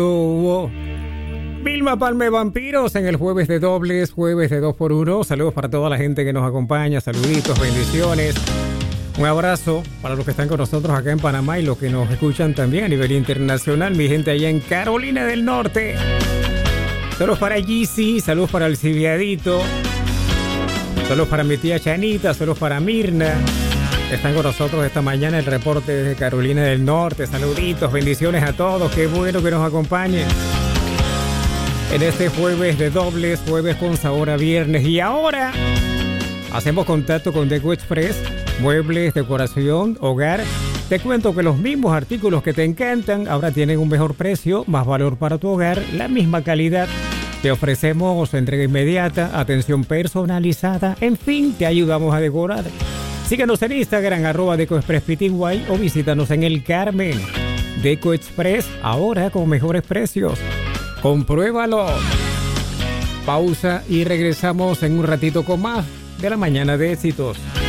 Vilma Palme Vampiros en el jueves de dobles, jueves de 2x1. Saludos para toda la gente que nos acompaña, saluditos, bendiciones. Un abrazo para los que están con nosotros acá en Panamá y los que nos escuchan también a nivel internacional, mi gente allá en Carolina del Norte. Saludos para GC, saludos para el Civiadito, saludos para mi tía Chanita, saludos para Mirna. Están con nosotros esta mañana el reporte desde Carolina del Norte. Saluditos, bendiciones a todos, qué bueno que nos acompañen en este jueves de dobles, jueves con sabor a viernes. Y ahora hacemos contacto con Deco Express, muebles, decoración, hogar. Te cuento que los mismos artículos que te encantan ahora tienen un mejor precio, más valor para tu hogar, la misma calidad. Te ofrecemos entrega inmediata, atención personalizada, en fin, te ayudamos a decorar. Síguenos en Instagram, @DecoExpressPty, o visítanos en El Carmen. Deco Express, ahora con mejores precios. Compruébalo. Pausa y regresamos en un ratito con más de la mañana de éxitos.